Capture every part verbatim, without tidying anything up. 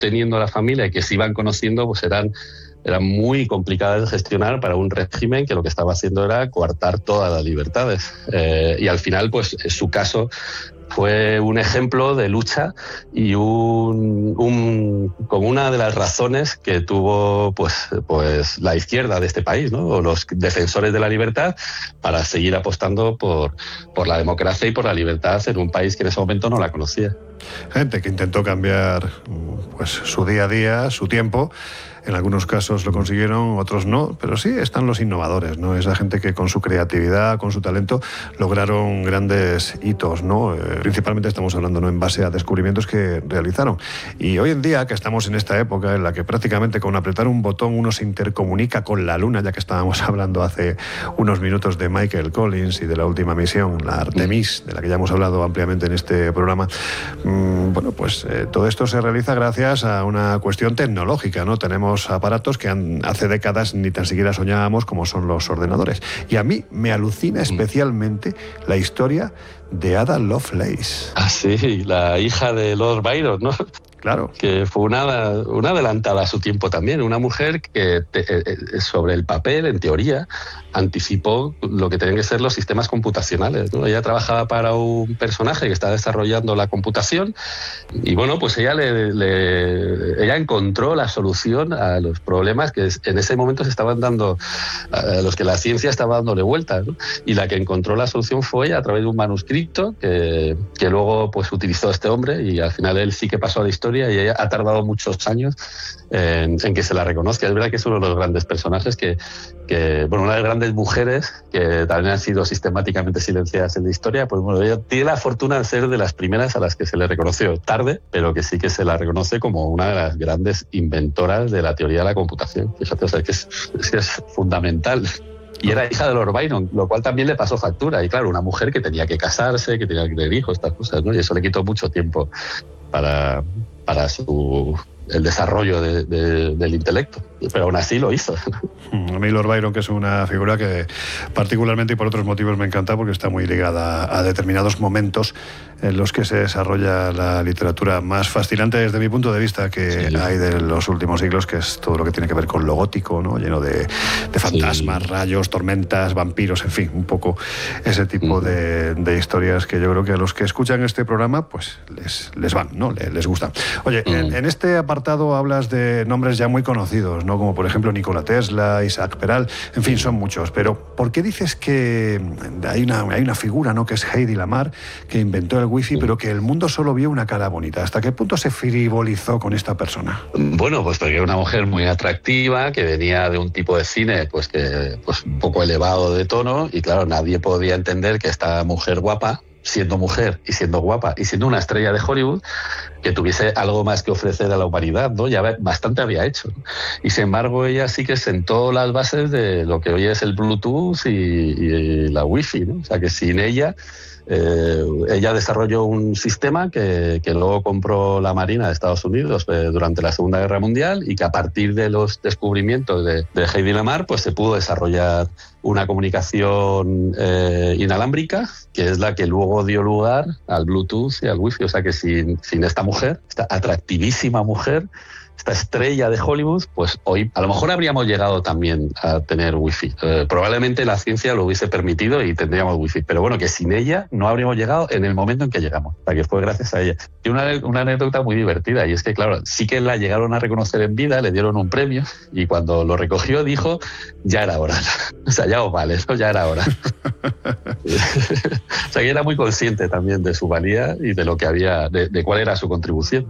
teniendo la familia y que se iban conociendo, pues eran, eran muy complicadas de gestionar para un régimen que lo que estaba haciendo era coartar todas las libertades. Eh, y al final, pues su caso fue un ejemplo de lucha y un, un, como una de las razones que tuvo pues, pues la izquierda de este país, ¿no? O los defensores de la libertad, para seguir apostando por, por la democracia y por la libertad en un país que en ese momento no la conocía. Gente que intentó cambiar pues, su día a día, su tiempo. En algunos casos lo consiguieron, otros no, pero sí están los innovadores, ¿no? Esa gente que con su creatividad, con su talento, lograron grandes hitos, ¿no? Eh, principalmente estamos hablando, ¿no?, en base a descubrimientos que realizaron. Y hoy en día, que estamos en esta época en la que prácticamente con apretar un botón uno se intercomunica con la Luna, ya que estábamos hablando hace unos minutos de Michael Collins y de la última misión, la Artemis, de la que ya hemos hablado ampliamente en este programa, mmm, bueno, pues eh, todo esto se realiza gracias a una cuestión tecnológica, ¿no? Tenemos aparatos que han, hace décadas ni tan siquiera soñábamos, como son los ordenadores. Y a mí me alucina especialmente la historia de Ada Lovelace. Ah, sí, la hija de Lord Byron, ¿no? Claro. Que fue una, una adelantada a su tiempo también, una mujer que te, eh, sobre el papel, en teoría, anticipó lo que tenían que ser los sistemas computacionales, ¿no? Ella trabajaba para un personaje que estaba desarrollando la computación y bueno, pues ella, le, le, ella encontró la solución a los problemas que en ese momento se estaban dando, a los que la ciencia estaba dándole vueltas, ¿no? Y la que encontró la solución fue ella a través de un manuscrito que, que luego pues utilizó este hombre y al final él sí que pasó a la historia y ella ha tardado muchos años en, en que se la reconozca. Es verdad que es uno de los grandes personajes que, que, bueno, una de las grandes mujeres que también han sido sistemáticamente silenciadas en la historia, pues bueno, ella tiene la fortuna de ser de las primeras a las que se le reconoció tarde, pero que sí que se la reconoce como una de las grandes inventoras de la teoría de la computación. Fíjate, o sea, que es, es, que es fundamental. Y era hija de Lord Byron, lo cual también le pasó factura. Y claro, una mujer que tenía que casarse, que tenía que tener hijos, estas cosas, ¿no? Y eso le quitó mucho tiempo para, para su, el desarrollo de, de, del intelecto. Pero aún así lo hizo. A mí Lord Byron, que es una figura que particularmente y por otros motivos me encanta, porque está muy ligada a determinados momentos en los que se desarrolla la literatura más fascinante desde mi punto de vista que sí. hay de los últimos siglos, que es todo lo que tiene que ver con lo gótico, ¿no? Lleno de, de fantasmas, sí. rayos, tormentas, vampiros, en fin, un poco ese tipo mm. de, de historias que yo creo que a los que escuchan este programa pues les, les van, ¿no? Les, les gustan. Oye, mm. en, en este apartado hablas de nombres ya muy conocidos, ¿no? Como por ejemplo Nikola Tesla, Isaac Peral, en fin, son muchos, pero ¿por qué dices que hay una, hay una figura, ¿no?, que es Heidi Lamar, que inventó el wifi, pero que el mundo solo vio una cara bonita? ¿Hasta qué punto se frivolizó con esta persona? Bueno, pues porque era una mujer muy atractiva, que venía de un tipo de cine pues que pues un poco elevado de tono, y claro, nadie podía entender que esta mujer guapa, siendo mujer y siendo guapa y siendo una estrella de Hollywood, que tuviese algo más que ofrecer a la humanidad, ¿no? Ya bastante había hecho, ¿no? Y sin embargo ella sí que sentó las bases de lo que hoy es el Bluetooth y, y la Wi-Fi, ¿no? O sea que sin ella Eh, ella desarrolló un sistema que, que luego compró la Marina de Estados Unidos eh, durante la Segunda Guerra Mundial, y que a partir de los descubrimientos de, de Heidi Lamar pues se pudo desarrollar una comunicación eh, inalámbrica, que es la que luego dio lugar al Bluetooth y al Wi-Fi. O sea que sin, sin esta mujer, esta atractivísima mujer, esta estrella de Hollywood, pues hoy a lo mejor habríamos llegado también a tener wifi. Eh, probablemente la ciencia lo hubiese permitido y tendríamos wifi, pero bueno, que sin ella no habríamos llegado en el momento en que llegamos, o sea, que fue gracias a ella. Y una, una anécdota muy divertida, y es que claro, sí que la llegaron a reconocer en vida, le dieron un premio, y cuando lo recogió dijo, ya era hora. O sea, ya os vale, ¿no? Ya era hora. O sea, que era muy consciente también de su valía y de lo que había, de, de cuál era su contribución.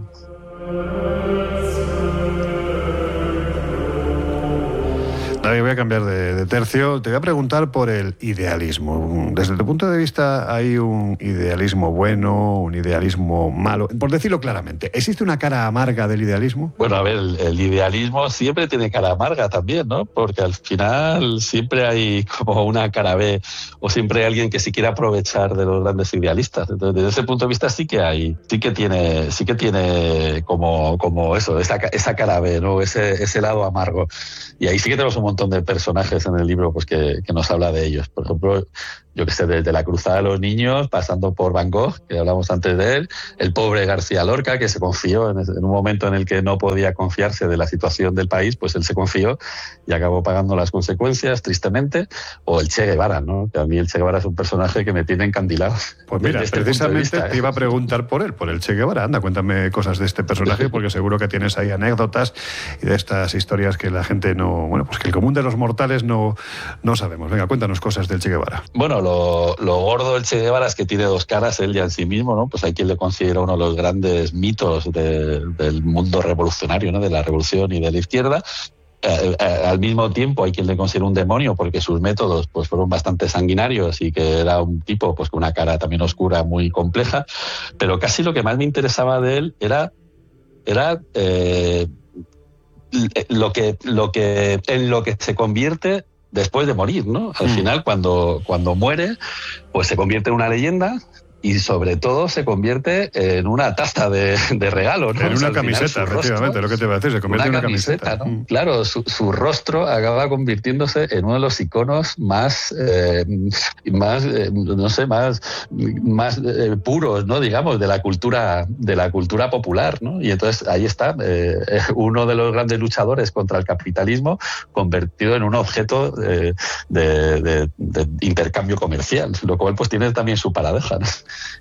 David, voy a cambiar de, de tercio. Te voy a preguntar por el idealismo. Desde tu punto de vista, ¿hay un idealismo bueno, un idealismo malo? Por decirlo claramente, ¿existe una cara amarga del idealismo? Bueno, a ver, el, el idealismo siempre tiene cara amarga también, ¿no? Porque al final siempre hay como una cara B, o siempre hay alguien que sí quiere aprovechar de los grandes idealistas. Entonces, desde ese punto de vista sí que hay, sí que tiene, sí que tiene como, como eso, esa, esa cara B, ¿no? Ese, ese lado amargo. Y ahí sí que tenemos un montón de personajes en el libro pues que, que nos habla de ellos. Por ejemplo, yo qué sé, desde la Cruzada de los Niños, pasando por Van Gogh, que hablamos antes de él, el pobre García Lorca, que se confió en, en un momento en el que no podía confiarse de la situación del país, pues él se confió y acabó pagando las consecuencias, tristemente, o el Che Guevara, ¿no? Que a mí el Che Guevara es un personaje que me tiene encandilado. Pues mira, este precisamente vista, te iba a preguntar por él, por el Che Guevara. Anda, cuéntame cosas de este personaje, porque seguro que tienes ahí anécdotas y de estas historias que la gente no, bueno, pues que el común de los mortales no, no sabemos. Venga, cuéntanos cosas del Che Guevara. Bueno, lo, lo gordo del Che Guevara es que tiene dos caras, él ya en sí mismo, ¿no? Pues hay quien le considera uno de los grandes mitos de, del mundo revolucionario, ¿no? De la revolución y de la izquierda. Eh, eh, al mismo tiempo hay quien le considera un demonio porque sus métodos pues fueron bastante sanguinarios y que era un tipo pues con una cara también oscura muy compleja, pero casi lo que más me interesaba de él era era eh, lo que lo que en lo que se convierte después de morir, ¿no? Al mm. final cuando cuando muere pues se convierte en una leyenda. Y sobre todo se convierte en una taza de, de regalo, ¿no? En una o sea, camiseta, efectivamente, lo que te iba a decir, se convierte una en una camiseta, camiseta. ¿no? Mm. Claro, su, su rostro acaba convirtiéndose en uno de los iconos más, eh, más eh, no sé, más, más eh, puros, ¿no? Digamos, de la cultura, de la cultura popular, ¿no? Y entonces ahí está, eh, uno de los grandes luchadores contra el capitalismo convertido en un objeto de, de, de, de intercambio comercial, lo cual pues tiene también su paradoja, ¿no?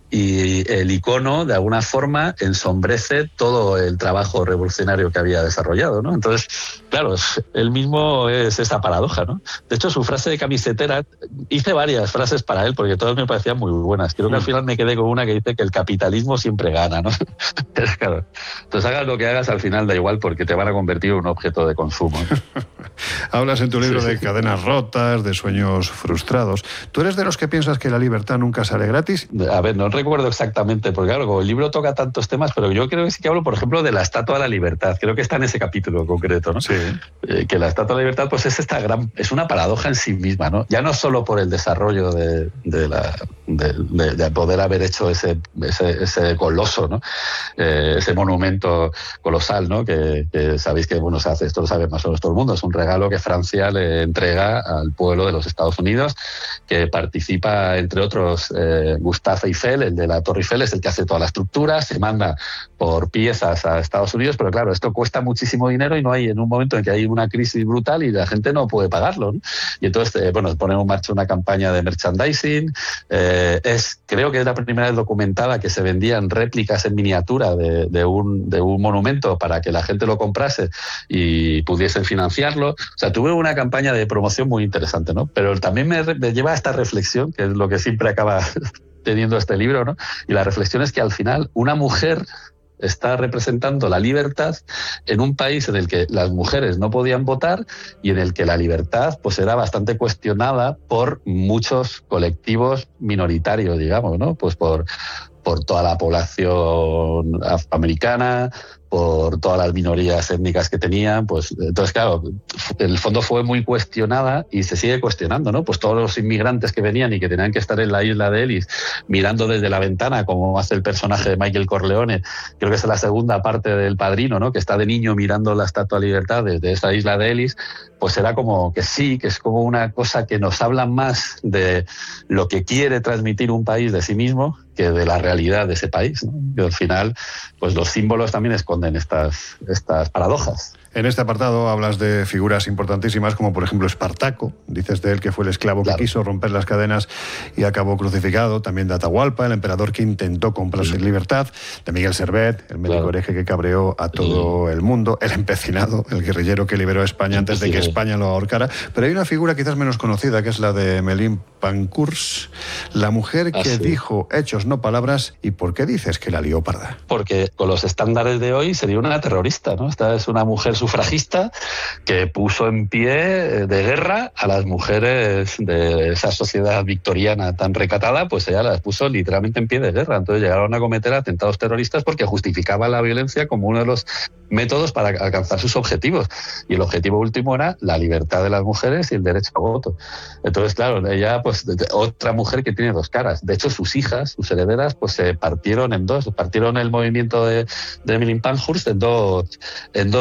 Y el icono, de alguna forma, ensombrece todo el trabajo revolucionario que había desarrollado, ¿no? Entonces, claro, él mismo es esta paradoja, ¿no? De hecho, su frase de camisetera, hice varias frases para él, porque todas me parecían muy buenas. Creo que al final me quedé con una que dice que el capitalismo siempre gana, ¿no? Pero claro, entonces hagas lo que hagas, al final da igual, porque te van a convertir en un objeto de consumo, ¿no? Hablas en tu libro sí, de sí. cadenas rotas, de sueños frustrados. ¿Tú eres de los que piensas que la libertad nunca sale gratis? A ver, no recuerdo exactamente, porque claro, como el libro toca tantos temas, pero yo creo que sí que hablo, por ejemplo, de la Estatua de la Libertad. Creo que está en ese capítulo concreto, ¿no? Sí. Eh, que la Estatua de la Libertad, pues es esta gran, es una paradoja en sí misma, ¿no? Ya no solo por el desarrollo de, de la, de, de, de poder haber hecho ese, ese, ese coloso, ¿no? Eh, ese monumento colosal, ¿no? Que, que sabéis que, bueno, se hace, esto lo sabe más o menos todo el mundo, es un regalo que Francia le entrega al pueblo de los Estados Unidos, que participa, entre otros, eh, Gustave Eiffel, el de la Torre Eiffel, es el que hace toda la estructura, se manda por piezas a Estados Unidos, pero claro, esto cuesta muchísimo dinero y no hay en un momento en que hay una crisis brutal y la gente no puede pagarlo, ¿no? Y entonces, eh, bueno, ponen en marcha una campaña de merchandising, eh, es, creo que es la primera vez documentada que se vendían réplicas en miniatura de, de, un, de un monumento para que la gente lo comprase y pudiesen financiarlo. O sea, tuve una campaña de promoción muy interesante, ¿no? Pero también me, me lleva a esta reflexión, que es lo que siempre acaba teniendo este libro, ¿no? Y la reflexión es que al final una mujer está representando la libertad en un país en el que las mujeres no podían votar y en el que la libertad pues era bastante cuestionada por muchos colectivos minoritarios, digamos, ¿no? Pues por, por toda la población afroamericana, por todas las minorías étnicas que tenían, pues entonces claro, en el fondo fue muy cuestionada y se sigue cuestionando, ¿no? Pues todos los inmigrantes que venían y que tenían que estar en la isla de Ellis mirando desde la ventana, como hace el personaje de Michael Corleone, creo que es la segunda parte del Padrino, ¿no? Que está de niño mirando la Estatua de Libertad desde esa isla de Ellis, pues era como que sí, que es como una cosa que nos habla más de lo que quiere transmitir un país de sí mismo que de la realidad de ese país, ¿no? Y al final, pues los símbolos también esconden estas, estas paradojas. En este apartado hablas de figuras importantísimas como por ejemplo Espartaco, dices de él que fue el esclavo claro. que quiso romper las cadenas y acabó crucificado, también de Atahualpa, el emperador que intentó comprarse sí. libertad, de Miguel Servet, el médico claro. hereje que cabreó a todo sí. el mundo, el empecinado, el guerrillero que liberó a España antes de que España lo ahorcara, pero hay una figura quizás menos conocida que es la de Emmeline Pankhurst, la mujer que ah, sí. dijo hechos no palabras. ¿Y por qué dices que la lió parda? Porque con los estándares de hoy sería una terrorista, ¿no? Esta es una mujer sufragista que puso en pie de guerra a las mujeres de esa sociedad victoriana tan recatada, pues ella las puso literalmente en pie de guerra. Entonces llegaron a cometer atentados terroristas porque justificaban la violencia como uno de los métodos para alcanzar sus objetivos. Y el objetivo último era la libertad de las mujeres y el derecho a voto. Entonces, claro, ella, pues, otra mujer que tiene dos caras. De hecho, sus hijas, sus herederas, pues se partieron en dos. Partieron el movimiento de, de Emmeline Pankhurst en dos, en dos grupos, ¿no?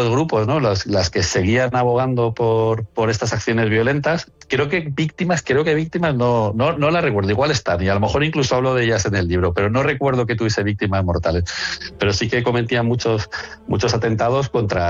¿no? Las, las que seguían abogando por, por estas acciones violentas. Creo que víctimas, creo que víctimas no, no, no las recuerdo. Igual están, y a lo mejor incluso hablo de ellas en el libro, pero no recuerdo que tuviese víctimas mortales. Pero sí que cometían muchos, muchos atentados contra